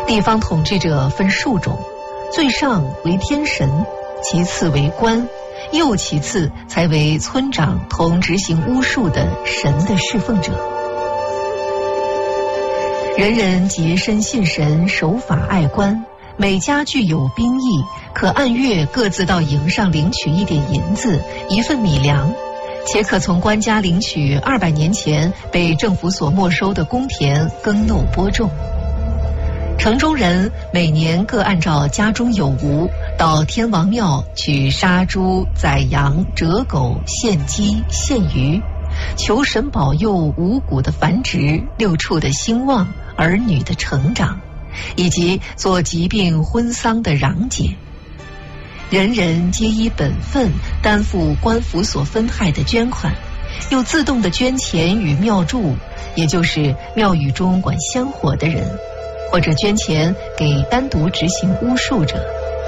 地方统治者分数种，最上为天神，其次为官，又其次才为村长同执行巫术的神的侍奉者。人人洁身信神，守法爱官，每家具有兵役，可按月各自到营上领取一点银子，一份米粮，且可从官家领取200年前被政府所没收的公田耕耨播种。城中人每年各按照家中有无，到天王庙去杀猪、宰羊、折狗、献鸡、献鱼，求神保佑五谷的繁殖、六畜的兴旺、儿女的成长，以及做疾病婚丧的攘解。人人皆依本分担负官府所分派的捐款，又自动的捐钱与庙祝，也就是庙宇中管香火的人，或者捐钱给单独执行巫术者。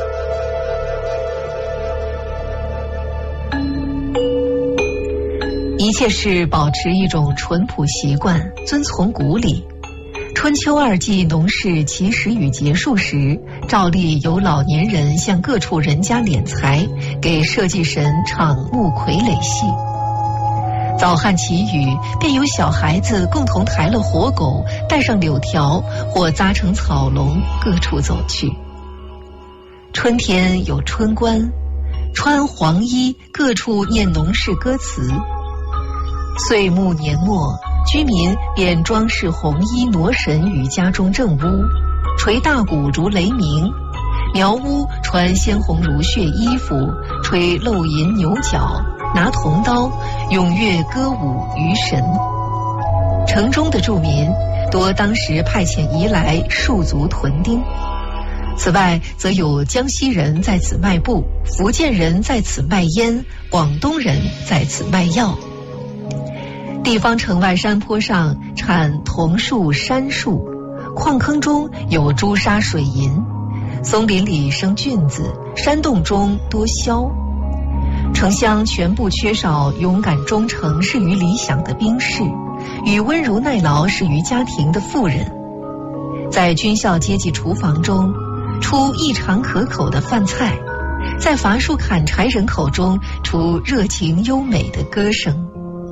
一切是保持一种淳朴习惯，遵从古礼。春秋2季农事起始与结束时，照例有老年人向各处人家敛财，给社稷神唱木傀儡戏。早汉起雨，便有小孩子共同抬了活狗，带上柳条或扎成草笼，各处走去。春天有春官，穿黄衣，各处念农事歌词。岁暮年末，居民便装饰红衣挪神于家中正屋，捶大鼓如雷鸣，苗屋穿鲜红如血衣服，吹漏银牛角，拿铜刀踊跃歌舞于神。城中的住民多当时派遣移来戍卒屯丁，此外则有江西人在此卖布，福建人在此卖烟，广东人在此卖药。地方城外山坡上产桐树、杉树，矿坑中有朱砂水银，松林里生菌子，山洞中多枭。城乡全部缺少勇敢忠诚、适于理想的兵士，与温柔耐劳、适于家庭的妇人。在军校阶级厨房中，出异常可口的饭菜；在伐树砍柴人口中，出热情优美的歌声。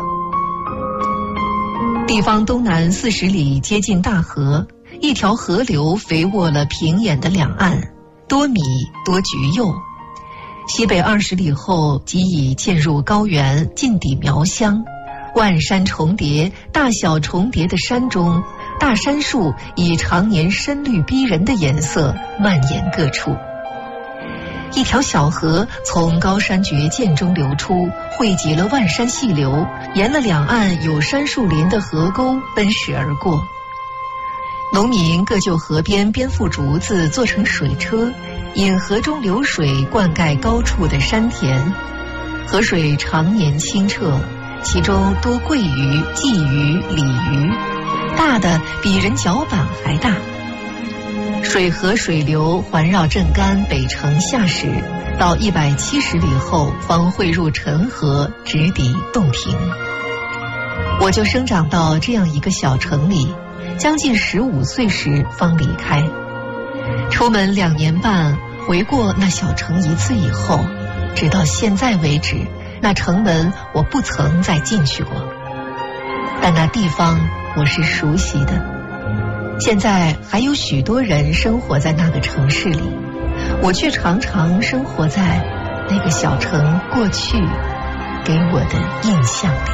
地方东南40里接近大河，一条河流肥沃了平野的两岸，多米多橘柚。西北20里后即已渐入高原，近抵苗乡。万山重叠，大小重叠的山中，大杉树以常年深绿逼人的颜色蔓延各处。一条小河从高山绝涧中流出，汇集了万山细流，沿了两岸有杉树林的河沟奔驰而过。农民各就河边编覆竹子做成水车，引河中流水灌溉高处的山田。河水常年清澈，其中多桂鱼、鲫鱼、鲤鱼，大的比人脚板还大。水河水流环绕镇干北城下始，到170里后方汇入陈河，直抵洞庭。我就生长到这样一个小城里，将近15岁时方离开。出门2年半，回过那小城1次以后，直到现在为止，那城门我不曾再进去过。但那地方我是熟悉的。现在还有许多人生活在那个城市里，我却常常生活在那个小城过去给我的印象里。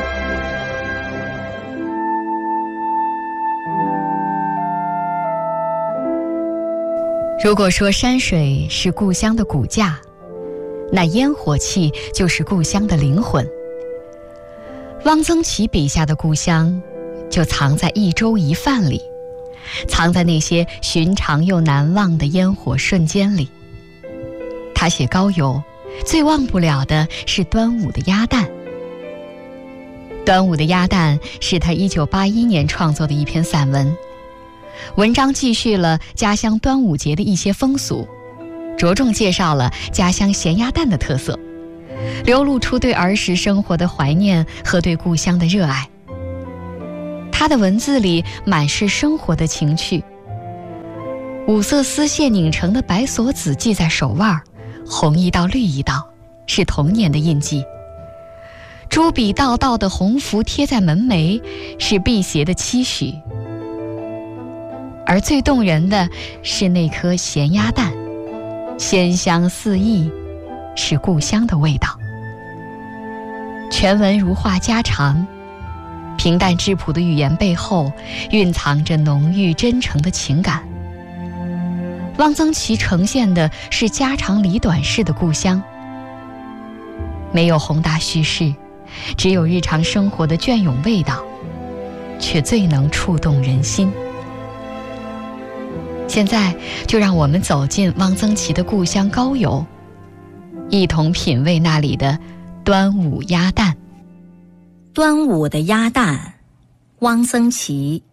如果说山水是故乡的骨架，那烟火气就是故乡的灵魂。汪曾祺笔下的故乡就藏在一粥一饭里，藏在那些寻常又难忘的烟火瞬间里。他写高邮，最忘不了的是端午的鸭蛋。端午的鸭蛋是他1981年创作的一篇散文，文章记叙了家乡端午节的一些风俗，着重介绍了家乡咸鸭蛋的特色，流露出对儿时生活的怀念和对故乡的热爱。他的文字里满是生活的情趣， 五色丝线拧成的白锁子系在手腕，红一道绿一道，是童年的印记。朱笔道道的红符贴在门楣，是辟邪的期许。而最动人的是那颗咸鸭蛋，鲜香四溢，是故乡的味道。全文如话家常，平淡质朴的语言背后蕴藏着浓郁真诚的情感。汪曾祺呈现的是家长里短式的故乡，没有宏大叙事，只有日常生活的隽永味道，却最能触动人心。现在就让我们走进汪曾祺的故乡高邮，一同品味那里的端午鸭蛋。 端午的鸭蛋，汪曾祺。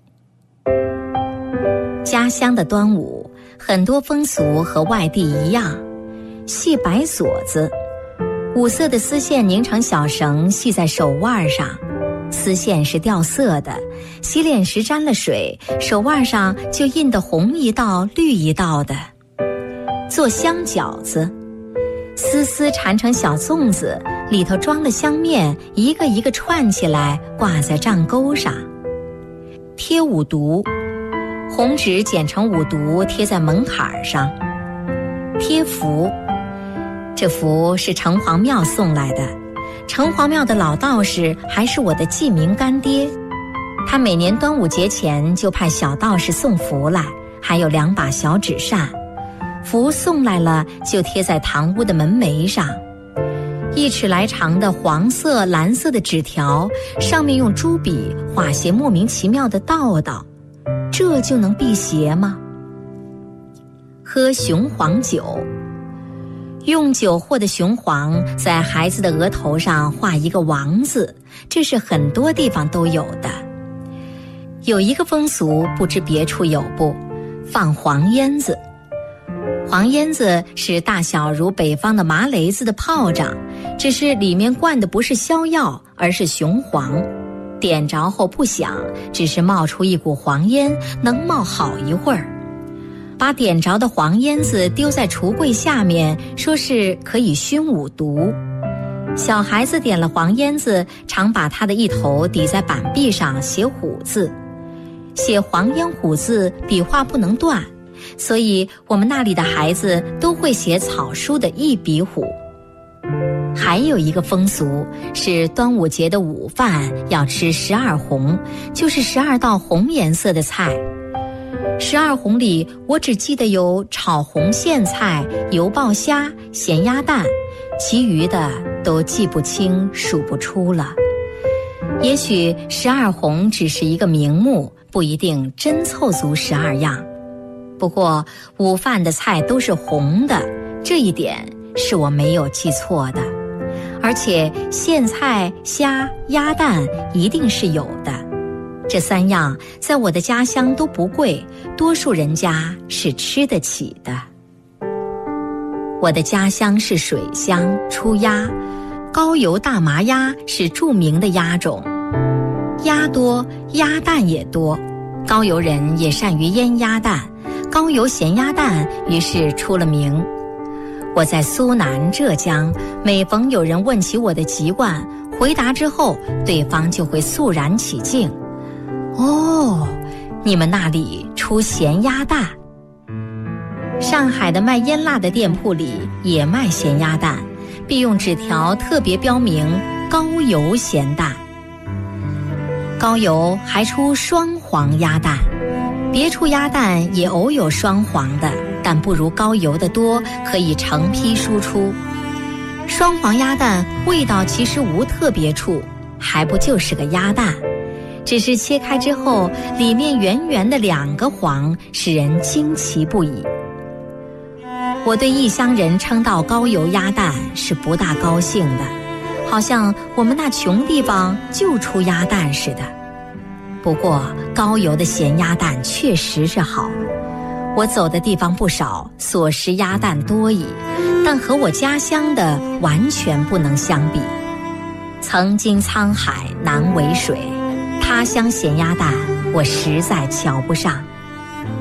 家乡的端午，很多风俗和外地一样，系白锁子，五色的丝线拧成小绳系在手腕上，丝线是掉色的，洗脸时沾了水，手腕上就印得红一道绿一道的。做香饺子，丝丝缠成小粽子，里头装了香面，一个一个串起来挂在帐钩上。贴五毒，红纸剪成五毒贴在门槛上。贴符，这符是城隍庙送来的，城隍庙的老道士还是我的记名干爹，他每年端午节前就派小道士送符来，还有2把小纸扇，符送来了就贴在堂屋的门楣上。1尺来长的黄色蓝色的纸条，上面用朱笔画些莫名其妙的道道，这就能辟邪吗？喝雄黄酒，用酒和的雄黄在孩子的额头上画一个王字，这是很多地方都有的。有一个风俗不知别处有不，放黄烟子。黄烟子是大小如北方的麻雷子的炮仗，只是里面灌的不是硝药，而是雄黄。点着后不响，只是冒出一股黄烟，能冒好一会儿。把点着的黄烟子丢在橱柜下面，说是可以熏五毒。小孩子点了黄烟子，常把他的一头抵在板壁上写虎字。写黄烟虎字笔画不能断，所以我们那里的孩子都会写草书的一笔虎。还有一个风俗是端午节的午饭要吃12红，就是12道红颜色的菜。12红里我只记得有炒红苋菜、油爆虾、咸鸭蛋，其余的都记不清数不出了。也许12红只是一个名目，不一定真凑足12样。不过午饭的菜都是红的，这一点是我没有记错的。而且苋菜、虾、鸭蛋一定是有的。这3样在我的家乡都不贵，多数人家是吃得起的。我的家乡是水乡，出鸭，高邮大麻鸭是著名的鸭种，鸭多，鸭蛋也多。高邮人也善于腌鸭蛋，高邮咸鸭蛋于是出了名。我在苏南、浙江，每逢有人问起我的籍贯，回答之后，对方就会肃然起敬。哦，你们那里出咸鸭蛋。上海的卖腌腊的店铺里也卖咸鸭蛋，并用纸条特别标明高邮咸蛋。高邮还出双黄鸭蛋，别处鸭蛋也偶有双黄的，但不如高邮的多，可以成批输出。双黄鸭蛋味道其实无特别处，还不就是个鸭蛋，只是切开之后里面圆圆的2个黄，使人惊奇不已。我对异乡人称道高邮鸭蛋是不大高兴的，好像我们那穷地方就出鸭蛋似的。不过高邮的咸鸭蛋确实是好，我走的地方不少，所食鸭蛋多矣，但和我家乡的完全不能相比。曾经沧海难为水，他乡咸鸭蛋我实在瞧不上。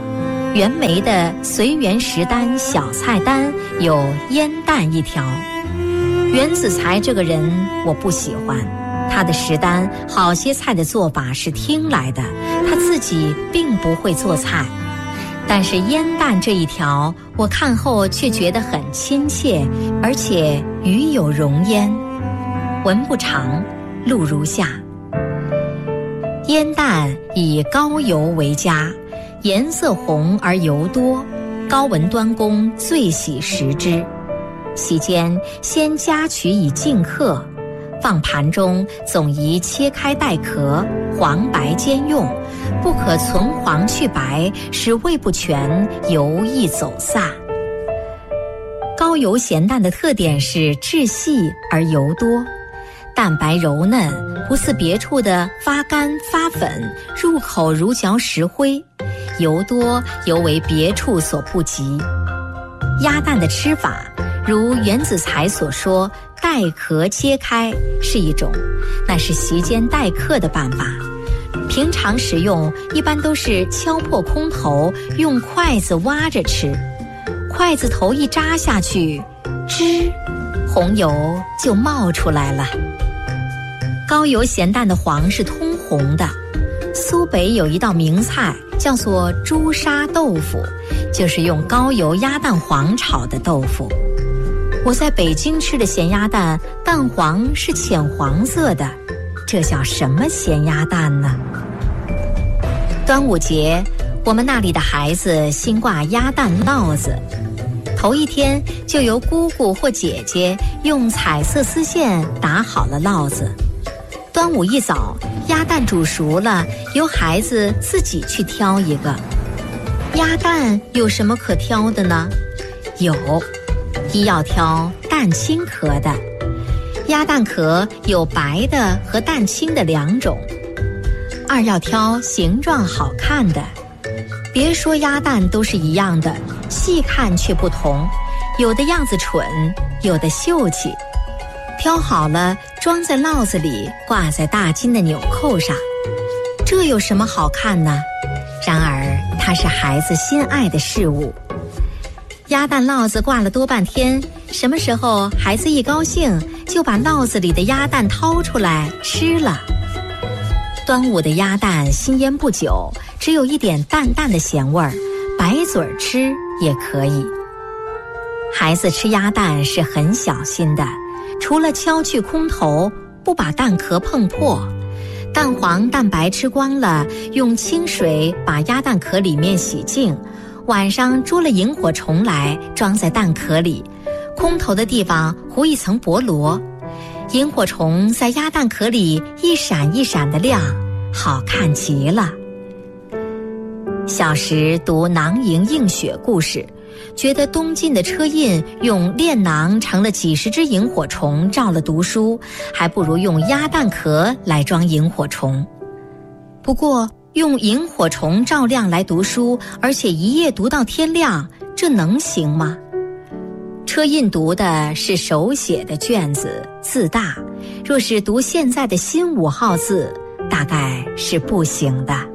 袁枚的随园食单小菜单有腌蛋一条。袁子才这个人我不喜欢，他的食单好些菜的做法是听来的，他自己并不会做菜。但是腌蛋这一条，我看后却觉得很亲切，而且语有容焉。文不长，录如下：腌蛋以高油为佳，颜色红而油多，高文端公最喜食之。席间先夹取以尽客，放盘中总宜切开带壳，黄白兼用，不可存黄去白，使味不全，油易走散。高油咸蛋的特点是质细而油多，蛋白柔嫩，不似别处的发干发粉，入口如嚼石灰，油多尤为别处所不及。鸭蛋的吃法如袁子才所说，带壳切开是一种，那是席间待客的办法。平常食用一般都是敲破空头，用筷子挖着吃，筷子头一扎下去，吱，红油就冒出来了。高油咸蛋的黄是通红的。苏北有一道名菜叫做朱砂豆腐，就是用高油鸭蛋黄炒的豆腐。我在北京吃的咸鸭蛋，蛋黄是浅黄色的，这叫什么咸鸭蛋呢？端午节，我们那里的孩子新挂鸭蛋烙子，头一天就由姑姑或姐姐用彩色丝线打好了烙子。端午一早，鸭蛋煮熟了，由孩子自己去挑一个。鸭蛋有什么可挑的呢？有，一要挑蛋清壳的。鸭蛋壳有白的和蛋清的两种。二要挑形状好看的。别说鸭蛋都是一样的，细看却不同，有的样子蠢，有的秀气。挑好了，装在烙子里，挂在大金的纽扣上。这有什么好看呢？然而它是孩子心爱的事物。鸭蛋烙子挂了多半天，什么时候孩子一高兴，就把烙子里的鸭蛋掏出来吃了。端午的鸭蛋新腌不久，只有一点淡淡的咸味儿，白嘴吃也可以。孩子吃鸭蛋是很小心的，除了敲去空头，不把蛋壳碰破，蛋黄蛋白吃光了，用清水把鸭蛋壳里面洗净，晚上捉了萤火虫来装在蛋壳里，空头的地方糊一层薄萝，萤火虫在鸭蛋壳里一闪一闪的亮，好看极了。小时读囊萤映雪故事，觉得东晋的车胤用炼囊成了几十只萤火虫照了读书，还不如用鸭蛋壳来装萤火虫。不过用萤火虫照亮来读书，而且一夜读到天亮，这能行吗？车胤读的是手写的卷子，字大，若是读现在的新5号字，大概是不行的。